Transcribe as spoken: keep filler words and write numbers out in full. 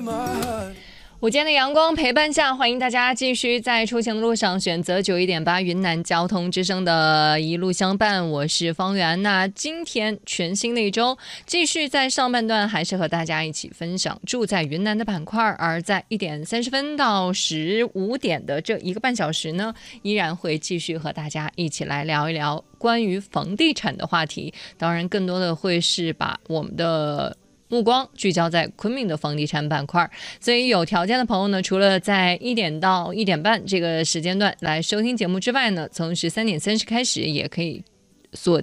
午间的阳光陪伴下，欢迎大家继续在出行的路上选择九一点八云南交通之声的一路相伴，我是方圆。那今天全新的一周，继续在上半段还是和大家一起分享住在云南的板块，而在一点三十分到十五点的这一个半小时呢，依然会继续和大家一起来聊一聊关于房地产的话题，当然更多的会是把我们的目光聚焦在昆明的房地产板块，所以有条件的朋友呢，除了在一点到一点半这个时间段来收听节目之外呢，从十三点三十开始也可以锁